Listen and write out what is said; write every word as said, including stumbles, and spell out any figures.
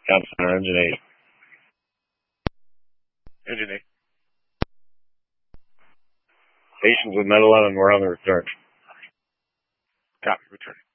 Comm Center, engine eight. Engine eight. Stations with Med eleven, we're on the return. Copy, returning.